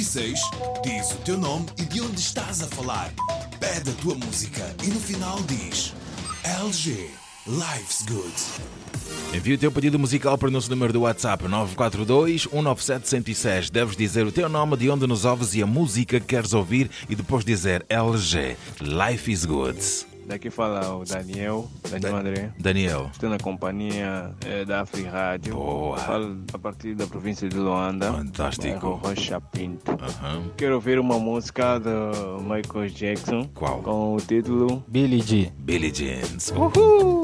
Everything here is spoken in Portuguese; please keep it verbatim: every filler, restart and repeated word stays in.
seis, diz o teu nome e de onde estás a falar. Pede a tua música e no final diz L G, Life's Good. Envie o teu pedido musical para o nosso número do WhatsApp nove quatro dois, um nove sete, um zero seis. Deves dizer o teu nome, de onde nos ouves e a música que queres ouvir e depois dizer L G, Life is Good. Daqui fala o Daniel, Daniel Da- André. Daniel. Estou na companhia eh, da Afri Rádio. Boa. Falo a partir da província de Luanda. Fantástico. bairro Rocha Pinto. Aham. Quero ouvir uma música do Michael Jackson. Qual? Com o título Billy G. Billie Jeans.